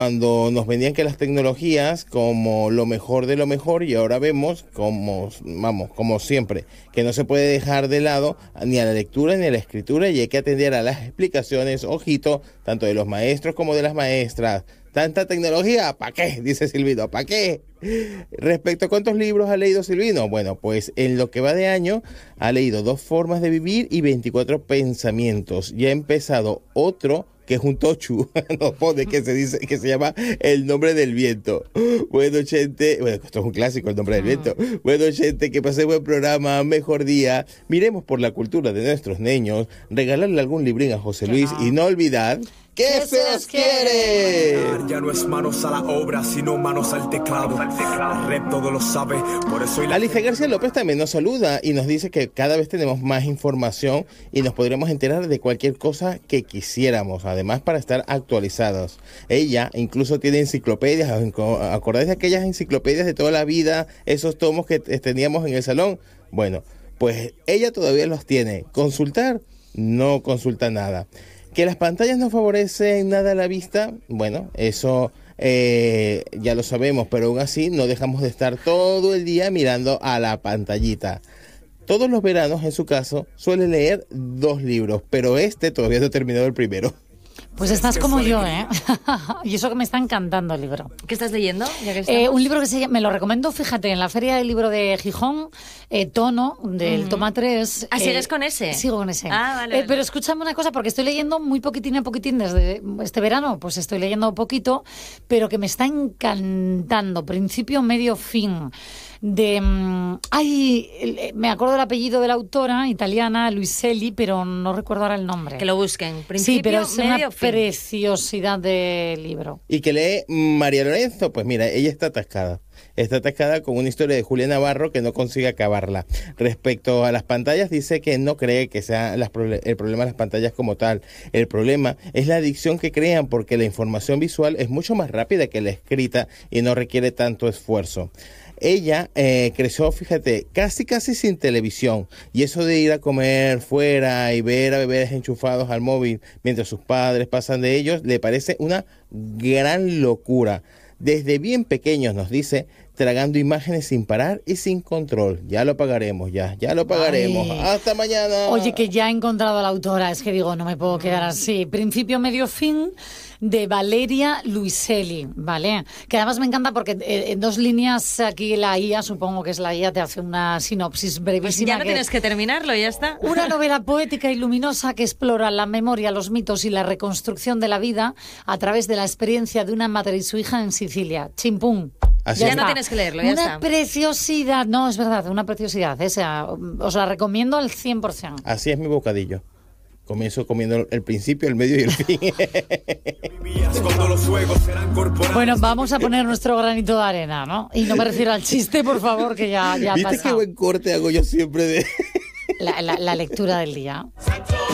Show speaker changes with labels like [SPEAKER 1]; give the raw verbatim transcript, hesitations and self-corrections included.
[SPEAKER 1] cuando nos vendían que las tecnologías como lo mejor de lo mejor, y ahora vemos como, vamos, como siempre, que no se puede dejar de lado ni a la lectura ni a la escritura, y hay que atender a las explicaciones, ojito, tanto de los maestros como de las maestras. ¿Tanta tecnología? ¿Para qué? Dice Silvino, ¿para qué? Respecto a cuántos libros ha leído Silvino, bueno, pues en lo que va de año ha leído Dos formas de vivir y veinticuatro pensamientos. Y ha empezado otro que es un tochu, nos pone que se dice que se llama El nombre del viento. Bueno, gente, bueno, esto es un clásico, El nombre del viento. Bueno, gente, que pase buen programa, mejor día. Miremos por la cultura de nuestros niños, regalarle algún librín a José Luis y no olvidar que se os quiere.
[SPEAKER 2] Ya no es manos a la obra, sino manos al teclado. La red todo lo sabe, por eso... La...
[SPEAKER 1] Alicia García López también nos saluda y nos dice que cada vez tenemos más información y nos podremos enterar de cualquier cosa que quisiéramos, además para estar actualizados. Ella incluso tiene enciclopedias, ¿acordáis de aquellas enciclopedias de toda la vida, esos tomos que teníamos en el salón? Bueno, pues ella todavía los tiene. ¿Consultar? No consulta nada. ¿Que las pantallas no favorecen nada a la vista? Bueno, eso eh, ya lo sabemos, pero aún así no dejamos de estar todo el día mirando a la pantallita. Todos los veranos, en su caso, suele leer dos libros, pero este todavía no ha terminado el primero.
[SPEAKER 3] Pues estás como yo, ¿eh? Y eso que me está encantando el libro.
[SPEAKER 4] ¿Qué estás leyendo? Ya que
[SPEAKER 3] eh, un libro que se llama, me lo recomiendo, fíjate, en la Feria del Libro de Gijón, eh, Tono, del uh-huh. Toma tres.
[SPEAKER 4] ¿Ah,
[SPEAKER 3] eh,
[SPEAKER 4] sigues con ese?
[SPEAKER 3] Sigo con ese.
[SPEAKER 4] Ah, vale,
[SPEAKER 3] eh,
[SPEAKER 4] vale.
[SPEAKER 3] Pero escúchame una cosa, porque estoy leyendo muy poquitín a poquitín desde este verano, pues estoy leyendo poquito, pero que me está encantando, principio, medio, fin. De um, ay, me acuerdo del apellido de la autora italiana, Luiselli, pero no recuerdo ahora el nombre.
[SPEAKER 4] Que lo busquen. Principio,
[SPEAKER 3] sí, pero es
[SPEAKER 4] medio,
[SPEAKER 3] una
[SPEAKER 4] fin.
[SPEAKER 3] Preciosidad de libro.
[SPEAKER 1] ¿Y que lee María Lorenzo? Pues mira, ella está atascada. Está atascada con una historia de Julia Navarro que no consigue acabarla. Respecto a las pantallas, dice que no cree que sea las, el problema de las pantallas como tal. El problema es la adicción que crean, porque la información visual es mucho más rápida que la escrita y no requiere tanto esfuerzo. Ella eh, creció, fíjate, casi casi sin televisión, y eso de ir a comer fuera y ver a bebés enchufados al móvil mientras sus padres pasan de ellos, le parece una gran locura. Desde bien pequeños, nos dice, tragando imágenes sin parar y sin control. Ya lo pagaremos, ya, ya lo pagaremos. Ay. Hasta mañana.
[SPEAKER 3] Oye, que ya he encontrado a la autora, es que digo, no me puedo quedar así. Principio, medio, fin, de Valeria Luiselli, ¿vale? Que además me encanta porque en dos líneas aquí la I A, supongo que es la I A, te hace una sinopsis brevísima.
[SPEAKER 4] Pues ya no
[SPEAKER 3] que
[SPEAKER 4] tienes que terminarlo, ya está.
[SPEAKER 3] Una novela poética y luminosa que explora la memoria, los mitos y la reconstrucción de la vida a través de la experiencia de una madre y su hija en Sicilia. Chimpún.
[SPEAKER 4] Así ya ya no tienes que leerlo, ya
[SPEAKER 3] una
[SPEAKER 4] está.
[SPEAKER 3] Una preciosidad, no, es verdad, una preciosidad. O sea, os la recomiendo al cien por ciento.
[SPEAKER 1] Así es mi bocadillo. Comienzo comiendo el principio, el medio y el fin.
[SPEAKER 3] Bueno, vamos a poner nuestro granito de arena, ¿no? Y no me refiero al chiste, por favor, que ya, ya ha
[SPEAKER 1] ¿Viste
[SPEAKER 3] pasado.
[SPEAKER 1] qué buen corte hago yo siempre de...?
[SPEAKER 3] La, la, la lectura del día.